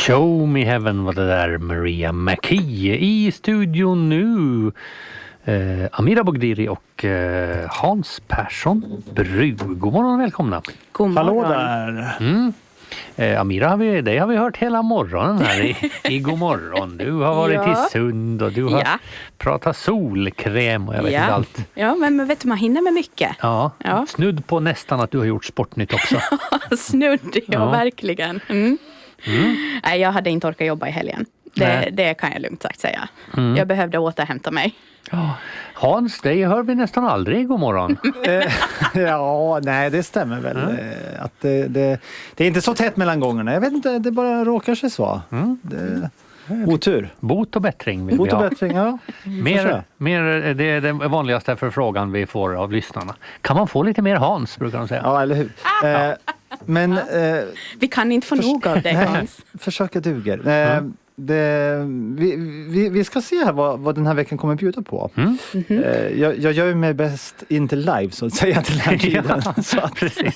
Show Me Heaven var det där, Maria McKee. I studion nu Amira Bogdiri och Hans Persson Brug. God morgon och välkomna. God morgon. Hallå där. Amira, har vi hört hela morgonen här i God morgon. Du har varit i Sund och du har pratat solkräm och jag vet inte allt. Ja, men vet du, man hinner med mycket. Ja, snudd på nästan att du har gjort Sportnytt också. Snudd, verkligen. Nej, jag hade inte orkat jobba i helgen. Det kan jag lugnt sagt säga. Jag behövde återhämta mig. Hans, dig hör vi nästan aldrig. God morgon. Nej, det stämmer väl. Att det är inte så tätt mellan gångerna. Jag vet inte, det bara råkar sig så. Otur. Bot och bättring. Bot och bättring, ja. Mer, det är den vanligaste förfrågan vi får av lyssnarna. Kan man få lite mer Hans, brukar de säga. Ja, eller hur? Men vi kan inte få nog av det, Hans. Försöka duger. Vi ska se här vad den här veckan kommer bjuda på. Jag gör ju mig bäst inte live så att säga till den här tiden. Så att, precis.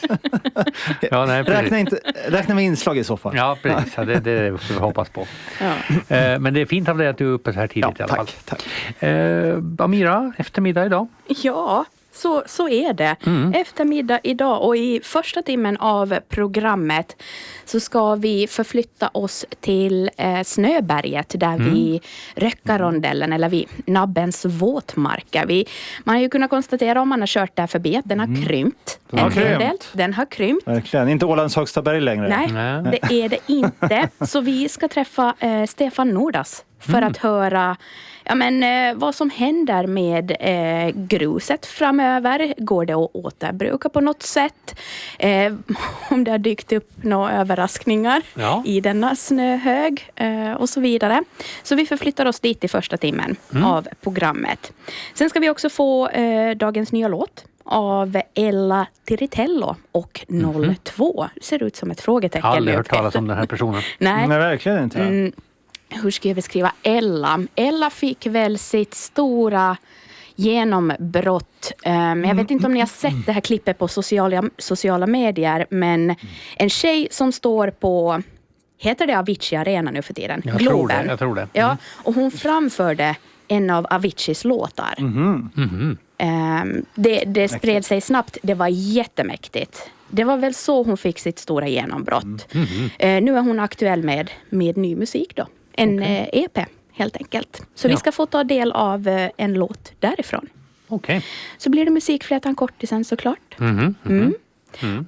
Räkna med inslag i så fall. Ja, precis. Ja, det får vi hoppas på. Men det är fint av dig att du är uppe så här tidigt i alla fall. Tack. Amira, eftermiddag idag? Ja, så är det. Eftermiddag idag och i första timmen av programmet så ska vi förflytta oss till Snöberget där vi Röckarondellen eller vid Nabbens våtmarker. Man har ju kunnat konstatera om man har kört där förbi att den har krympt. Den har krympt. Verkligen, inte Ålands högsta berg längre. Nej, det är det inte. Så vi ska träffa Stefan Nordas för att höra vad som händer med gruset framöver. Går det att återbruka på något sätt? Om det har dykt upp några överraskningar i denna snöhög och så vidare. Så vi förflyttar oss dit i första timmen av programmet. Sen ska vi också få dagens nya låt av Ella Tiritello och 02. Det ser ut som ett frågetecken. Jag har aldrig hört talas om den här personen. Nej, verkligen inte. Hur ska jag beskriva Ella? Ella fick väl sitt stora genombrott. Jag vet inte om ni har sett det här klippet på sociala medier, men en tjej som står på, heter det Avicii Arena nu för tiden? Jag tror det. Ja, och hon framförde en av Aviciis låtar. Det spred sig snabbt. Det var jättemäktigt. Det var väl så hon fick sitt stora genombrott. Nu är hon aktuell med ny musik då. En EP helt enkelt. Så vi ska få ta del av en låt därifrån. Okej. Så blir det musikflätan kortisen såklart.